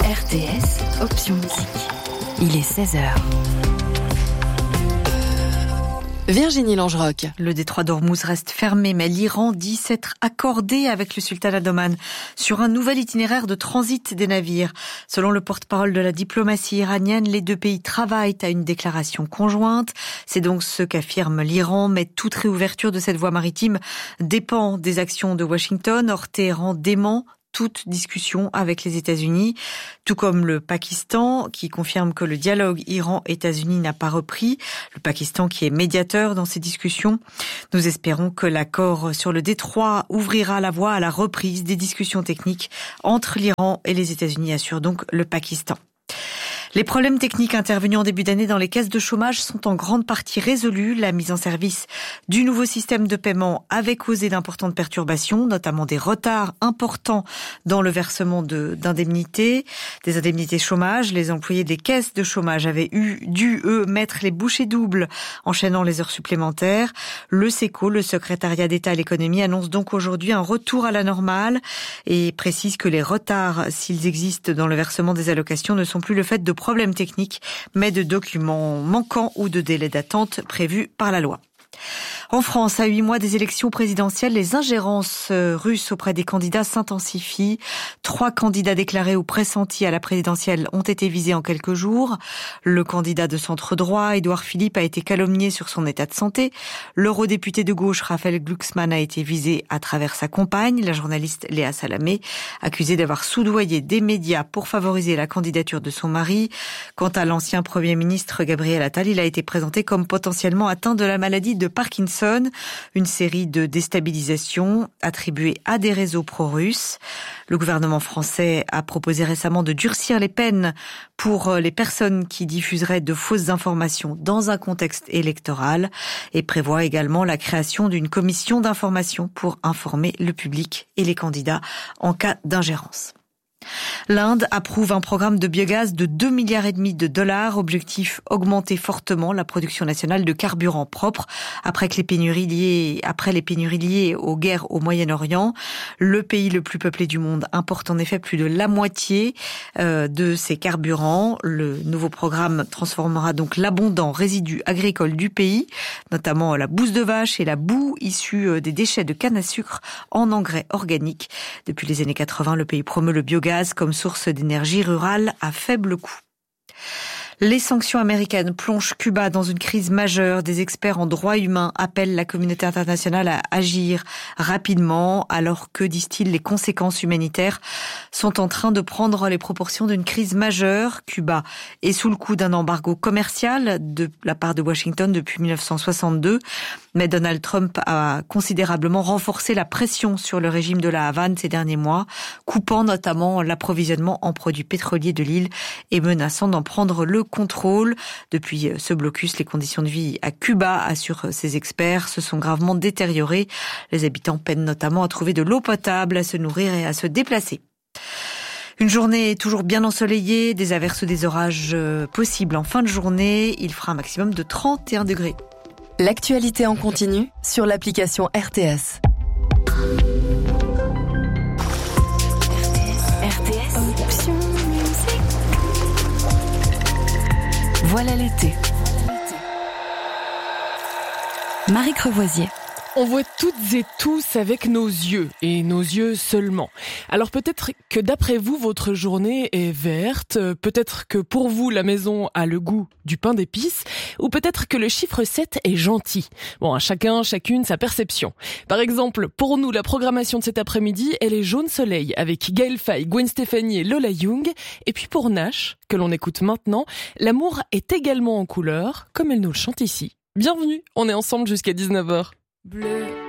RTS, option musique. Il est 16h. Virginie Langerock. Le détroit d'Ormuz reste fermé, mais l'Iran dit s'être accordé avec le sultanat d'Oman sur un nouvel itinéraire de transit des navires. Selon le porte-parole de la diplomatie iranienne, les deux pays travaillent à une déclaration conjointe. C'est donc ce qu'affirme l'Iran, mais toute réouverture de cette voie maritime dépend des actions de Washington. Or, Téhéran dément toute discussion avec les États-Unis, tout comme le Pakistan qui confirme que le dialogue Iran-États-Unis n'a pas repris. Le Pakistan qui est médiateur dans ces discussions. Nous espérons que l'accord sur le détroit ouvrira la voie à la reprise des discussions techniques entre l'Iran et les États-Unis, assure donc le Pakistan. Les problèmes techniques intervenus en début d'année dans les caisses de chômage sont en grande partie résolus. La mise en service du nouveau système de paiement avait causé d'importantes perturbations, notamment des retards importants dans le versement des indemnités chômage. Les employés des caisses de chômage avaient dû, eux, mettre les bouchées doubles, enchaînant les heures supplémentaires. Le SECO, le secrétariat d'État à l'économie, annonce donc aujourd'hui un retour à la normale et précise que les retards, s'ils existent dans le versement des allocations, ne sont plus le fait de problèmes techniques, mais de documents manquants ou de délais d'attente prévus par la loi. En France, à 8 mois des élections présidentielles, les ingérences russes auprès des candidats s'intensifient. 3 candidats déclarés ou pressentis à la présidentielle ont été visés en quelques jours. Le candidat de centre-droit, Édouard Philippe, a été calomnié sur son état de santé. L'eurodéputé de gauche, Raphaël Glucksmann, a été visé à travers sa compagne, la journaliste Léa Salamé, accusée d'avoir soudoyé des médias pour favoriser la candidature de son mari. Quant à l'ancien Premier ministre Gabriel Attal, il a été présenté comme potentiellement atteint de la maladie de Parkinson, une série de déstabilisations attribuées à des réseaux pro-russes. Le gouvernement français a proposé récemment de durcir les peines pour les personnes qui diffuseraient de fausses informations dans un contexte électoral et prévoit également la création d'une commission d'information pour informer le public et les candidats en cas d'ingérence. L'Inde approuve un programme de biogaz de 2,5 milliards de dollars. Objectif, augmenter fortement la production nationale de carburant propre après les pénuries liées aux guerres au Moyen-Orient. Le pays le plus peuplé du monde importe en effet plus de la moitié de ses carburants. Le nouveau programme transformera donc l'abondant résidu agricole du pays, notamment la bouse de vache et la boue issue des déchets de canne à sucre, en engrais organiques. Depuis les années 80, le pays promeut le biogaz comme source d'énergie rurale à faible coût. Les sanctions américaines plongent Cuba dans une crise majeure. Des experts en droit humain appellent la communauté internationale à agir rapidement, alors que, disent-ils, les conséquences humanitaires sont en train de prendre les proportions d'une crise majeure. Cuba est sous le coup d'un embargo commercial de la part de Washington depuis 1962. Mais Donald Trump a considérablement renforcé la pression sur le régime de la Havane ces derniers mois, coupant notamment l'approvisionnement en produits pétroliers de l'île et menaçant d'en prendre le contrôle. Depuis ce blocus, les conditions de vie à Cuba, assurent ces experts, se sont gravement détériorées. Les habitants peinent notamment à trouver de l'eau potable, à se nourrir et à se déplacer. Une journée toujours bien ensoleillée, des averses ou des orages possibles en fin de journée. Il fera un maximum de 31 degrés. L'actualité en continu sur l'application RTS. RTS, option musique. Voilà l'été. Marie Crevoisier. On voit toutes et tous avec nos yeux, et nos yeux seulement. Alors peut-être que d'après vous, votre journée est verte, peut-être que pour vous, la maison a le goût du pain d'épices, ou peut-être que le chiffre 7 est gentil. Bon, à chacune sa perception. Par exemple, pour nous, la programmation de cet après-midi, elle est jaune soleil, avec Gaël Faye, Gwen Stefani et Lola Young. Et puis pour Nash, que l'on écoute maintenant, l'amour est également en couleur, comme elle nous le chante ici. Bienvenue, on est ensemble jusqu'à 19h. Bleu,